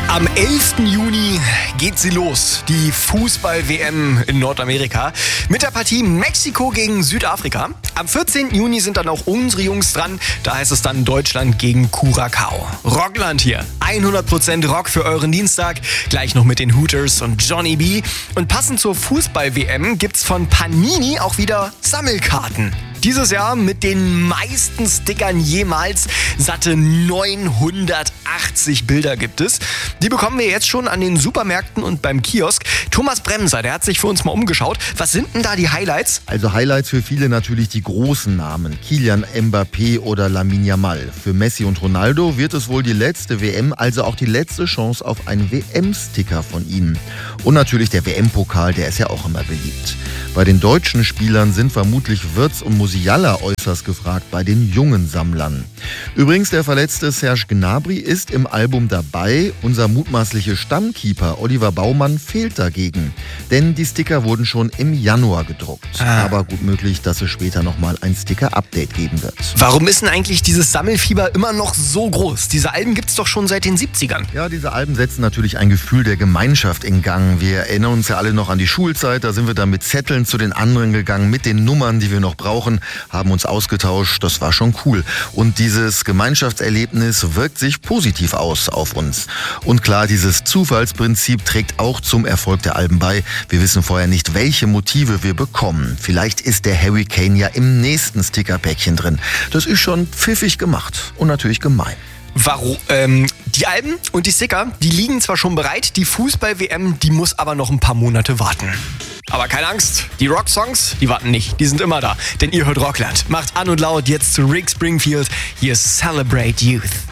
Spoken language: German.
Am 11. Juni geht sie los, die Fußball-WM in Nordamerika, mit der Partie Mexiko gegen Südafrika. Am 14. Juni sind dann auch unsere Jungs dran, da heißt es dann Deutschland gegen Curaçao. Rockland hier, 100% Rock für euren Dienstag, gleich noch mit den Hooters und Johnny B. Und passend zur Fußball-WM gibt's von Panini auch wieder Sammelkarten. Dieses Jahr mit den meisten Stickern jemals. Satte 980 Bilder gibt es. Die bekommen wir jetzt schon an den Supermärkten und beim Kiosk. Thomas Bremser, der hat sich für uns mal umgeschaut. Was sind denn da die Highlights? Also Highlights für viele natürlich die großen Namen. Kylian Mbappé oder Lamine Yamal. Für Messi und Ronaldo wird es wohl die letzte WM, also auch die letzte Chance auf einen WM-Sticker von ihnen. Und natürlich der WM-Pokal, der ist ja auch immer beliebt. Bei den deutschen Spielern sind vermutlich Wirtz und Musiala äußerst gefragt, bei den jungen Sammlern. Übrigens, der verletzte Serge Gnabry ist im Album dabei. Unser mutmaßlicher Stammkeeper Oliver Baumann fehlt dagegen. Denn die Sticker wurden schon im Januar gedruckt. Aber gut möglich, dass es später nochmal ein Sticker-Update geben wird. Warum ist denn eigentlich dieses Sammelfieber immer noch so groß? Diese Alben gibt es doch schon seit den 70ern. Ja, diese Alben setzen natürlich ein Gefühl der Gemeinschaft in Gang. Wir erinnern uns ja alle noch an die Schulzeit. Da sind wir dann mit Zetteln zu den anderen gegangen, mit den Nummern, die wir noch brauchen, haben uns ausgetauscht. Das war schon cool. Und dieses Gemeinschaftserlebnis wirkt sich positiv aus auf uns. Und klar, dieses Zufallsprinzip trägt auch zum Erfolg der Alben bei. Wir wissen vorher nicht, welche Motive wir bekommen. Vielleicht ist der Harry Kane ja im nächsten Stickerpäckchen drin. Das ist schon pfiffig gemacht und natürlich gemein. Warum? Die Alben und die Sticker, die liegen zwar schon bereit, die Fußball-WM, die muss aber noch ein paar Monate warten. Aber keine Angst, die Rock-Songs, die warten nicht, die sind immer da. Denn ihr hört Rockland. Macht an und laut jetzt zu Rick Springfield. Hier ist Celebrate Youth.